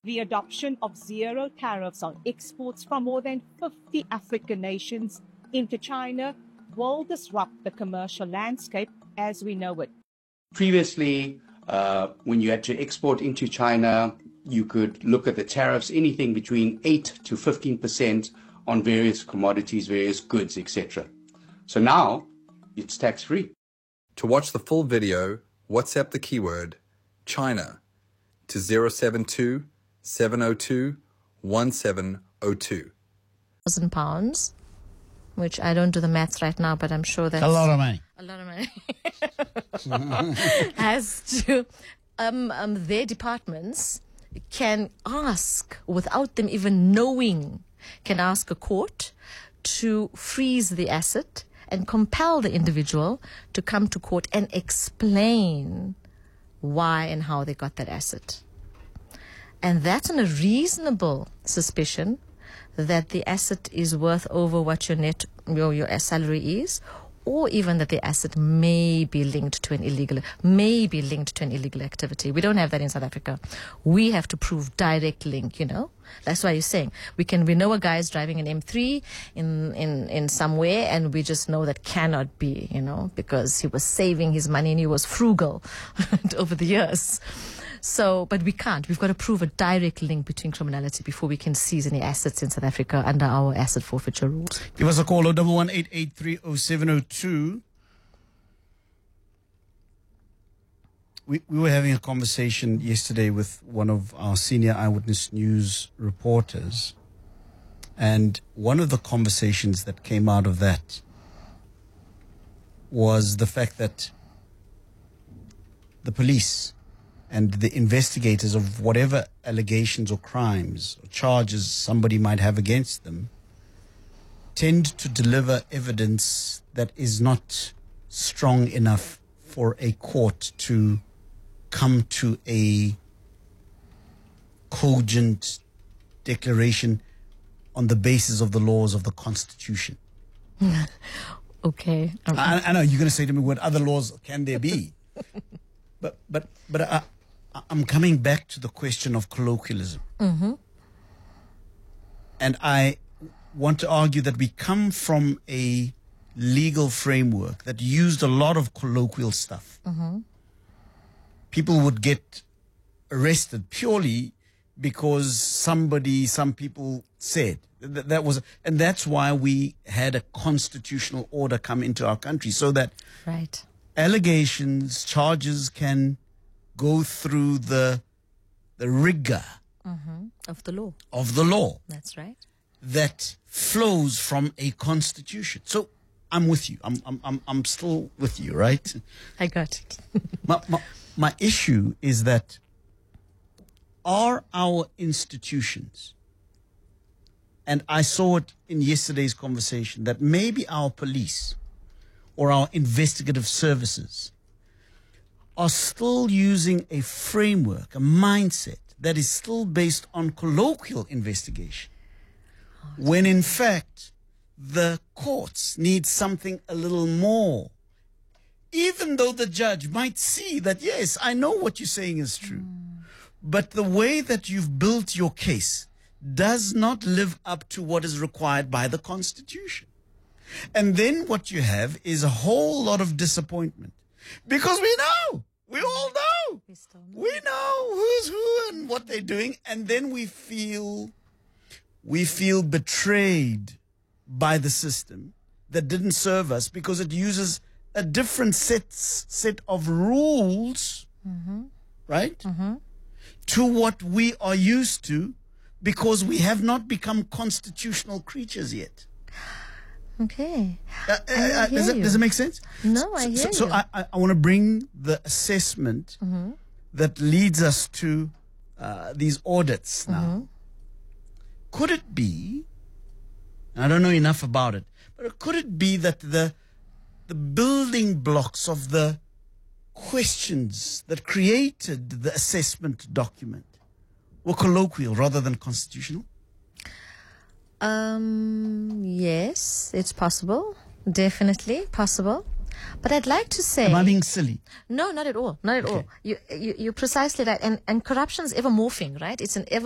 The adoption of zero tariffs on exports from more than 50 African nations into China will disrupt the commercial landscape as we know it. Previously, when you had to export into China, you could look at the tariffs, anything between 8 to 15% on various commodities, various goods, etc. So now it's tax-free. To watch the full video, WhatsApp the keyword China to 072 702 1702. £1,000, which I don't do the maths right now, but I'm sure that's a lot of money. A lot of money. As to their departments can ask, without them even knowing, can ask a court to freeze the asset and compel the individual to come to court and explain why and how they got that asset. And that's on a reasonable suspicion that the asset is worth over what your salary is, or even that the asset may be linked to an illegal activity. We don't have that in South Africa. We have to prove direct link, That's why you're saying we know a guy is driving an M3 in somewhere, and we just know that cannot be, because he was saving his money and he was frugal over the years. So, but we can't. We've got to prove a direct link between criminality before we can seize any assets in South Africa under our asset forfeiture rules. Give us a call, 011-883-0702. We were having a conversation yesterday with one of our senior Eyewitness News reporters, and one of the conversations that came out of that was the fact that the police and the investigators of whatever allegations or crimes or charges somebody might have against them tend to deliver evidence that is not strong enough for a court to come to a cogent declaration on the basis of the laws of the Constitution. Okay. I know you're going to say to me, what other laws can there be? But I'm coming back to the question of colloquialism. Mm-hmm. And I want to argue that we come from a legal framework that used a lot of colloquial stuff. Mm-hmm. People would get arrested purely because some people said that was, and that's why we had a constitutional order come into our country, so that right. allegations, charges can go through the rigor of the law. Of the law. That's right. That flows from a constitution. So I'm with you. I'm still with you, right? I got it. My issue is that are our institutions, and I saw it in yesterday's conversation, that maybe our police or our investigative services are still using a framework, a mindset that is still based on colloquial investigation, when in fact the courts need something a little more. Even though the judge might see that, yes, I know what you're saying is true, but the way that you've built your case does not live up to what is required by the Constitution. And then what you have is a whole lot of disappointment, because we all know, we know who's who and what they're doing, and then we feel betrayed by the system that didn't serve us because it uses a different set of rules, right, to what we are used to, because we have not become constitutional creatures yet. Okay. Does it make sense? No, I hear you. So I want to bring the assessment that leads us to these audits now. Could it be, and I don't know enough about it, but could it be that the building blocks of the questions that created the assessment document were colloquial rather than constitutional? Yes, it's possible. Definitely possible. But I'd like to say... Am I being silly? No, not at all. Not at all. You're precisely right. And corruption is ever morphing, right? It's an ever